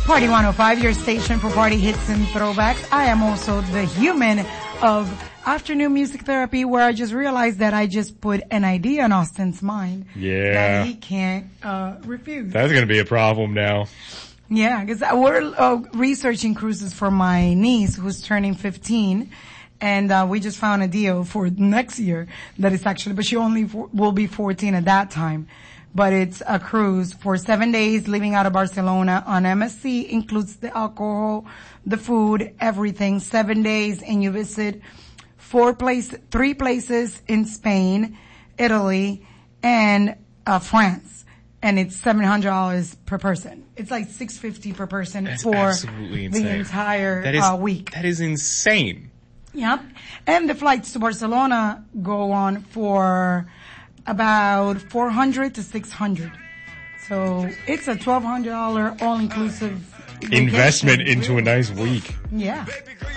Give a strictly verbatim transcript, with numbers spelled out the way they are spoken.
Party one oh five, your station for party hits and throwbacks. I am also the human of afternoon music therapy, where I just realized that I just put an idea in Austin's mind yeah. that he can't uh refuse. That's going to be a problem now. Yeah, because we're uh, researching cruises for my niece who's turning fifteen. And uh we just found a deal for next year that is actually, but she only f- will be fourteen at that time. But it's a cruise for seven days, living out of Barcelona on M S C, includes the alcohol, the food, everything. Seven days, and you visit four place, three places in Spain, Italy, and uh France. And it's seven hundred dollars per person. It's like six hundred fifty dollars per person That's for absolutely insane. the entire that is, uh, week. That is insane. Yep. And the flights to Barcelona go on for about four hundred to six hundred. So it's a twelve hundred dollars all-inclusive investment vacation. into a nice week. Yeah.